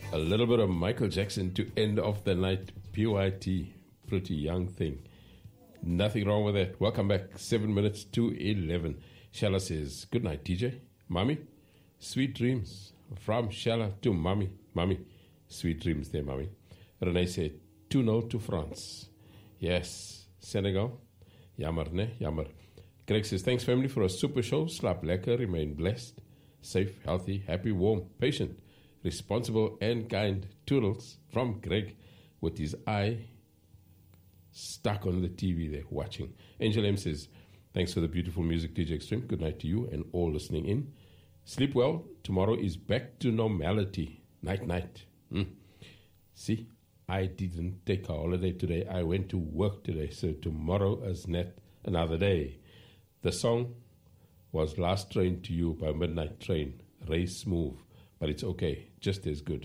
A little bit of Michael Jackson to end off the night. PYT, Pretty Young Thing. Nothing wrong with that. Welcome back. 7 minutes to 11. Shella says, good night, DJ. Mommy, sweet dreams. From Shella to Mommy. Mommy, sweet dreams there, Mommy. Renee said, 2-0 to France. Yes, Senegal. Jammer, ne? Jammer. Greg says, thanks, family, for a super show. Slap lekker, remain blessed, safe, healthy, happy, warm, patient, responsible, and kind. Toodles from Greg with his eye stuck on the TV there watching. Angel M says, thanks for the beautiful music, DJ Extreme. Good night to you and all listening in. Sleep well. Tomorrow is back to normality. Night, night. See, I didn't take a holiday today. I went to work today. So tomorrow is not another day. The song was Last Train to You by Midnight Train. Ray Smooth. But it's okay. Just as good.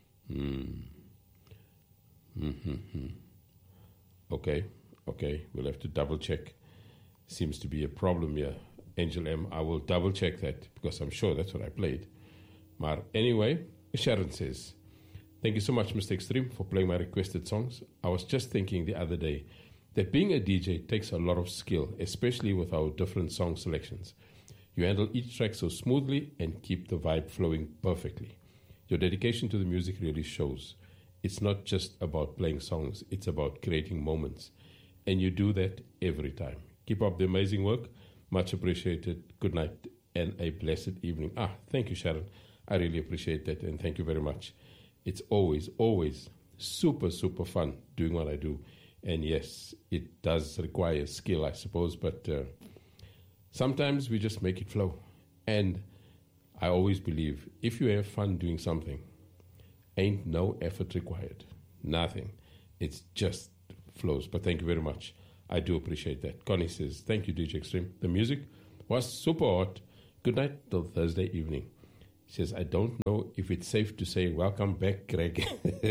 Okay. We'll have to double check. Seems to be a problem here. Angel M, I will double check that because I'm sure that's what I played. Maar anyway, Sharon says, thank you so much, Mr. Extreme, for playing my requested songs. I was just thinking the other day that being a DJ takes a lot of skill, especially with our different song selections. You handle each track so smoothly and keep the vibe flowing perfectly. Your dedication to the music really shows. It's not just about playing songs, it's about creating moments. And you do that every time. Keep up the amazing work. Much appreciated. Good night and a blessed evening. Thank you, Sharon. I really appreciate that and thank you very much. It's always super, super fun doing what I do. And yes, it does require skill, I suppose, but sometimes we just make it flow. And I always believe if you have fun doing something, ain't no effort required. Nothing. It's just flows. But thank you very much. I do appreciate that. Connie says, thank you, DJ Extreme. The music was super hot. Good night till Thursday evening. She says, I don't know if it's safe to say welcome back, Greg.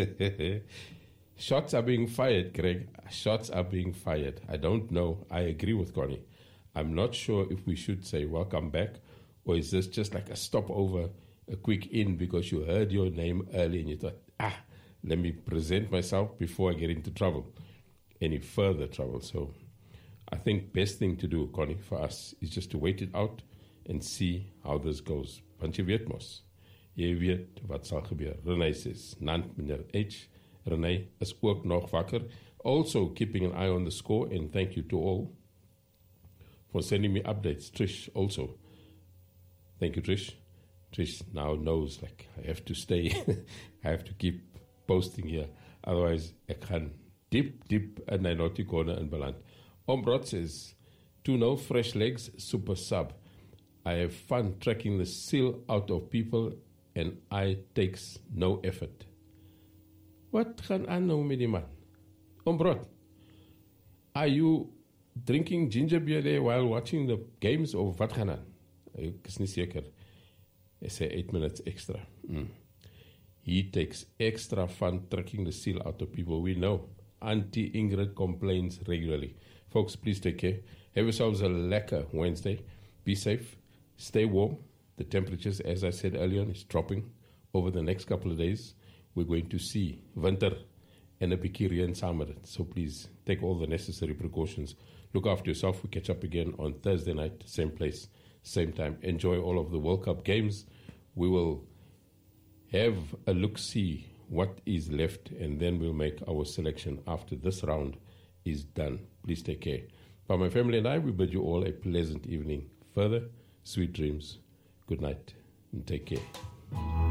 Shots are being fired, Greg. Shots are being fired. I don't know. I agree with Connie. I'm not sure if we should say welcome back or is this just like a stopover, a quick in because you heard your name early and you thought, let me present myself before I get into trouble, any further trouble. So I think best thing to do, Connie, for us is just to wait it out and see how this goes. Want jy weet mos. Jy weet wat sal gebeur. Renee says, Nant meneer H. Renee is ook nog wakker. Also keeping an eye on the score and thank you to all for sending me updates. Trish also. Thank you, Trish. Trish now knows like I have to stay. I have to keep posting here. Otherwise, ek gaan deep in my naughty corner and beland. Ombrot says, 2-0 fresh legs, super sub. I have fun tracking the seal out of people and I takes no effort. Wat gaan aan nou met die man? Ombrot, are you drinking ginger beer there while watching the games or wat gaan aan? Ek is nie seker. Hy sê 8 minutes extra. He takes extra fun tracking the seal out of people. We know. Auntie Ingrid complains regularly. Folks, please take care. Have yourselves a lekker Wednesday. Be safe. Stay warm. The temperatures, as I said earlier, is dropping over the next couple of days. We're going to see winter and a bietjie reën saam met dit. So please take all the necessary precautions. Look after yourself. We catch up again on Thursday night, same place, same time. Enjoy all of the World Cup games. We will have a look-see what is left, and then we'll make our selection after this round is done. Please take care. For my family and I, we bid you all a pleasant evening. Further, sweet dreams. Good night and take care.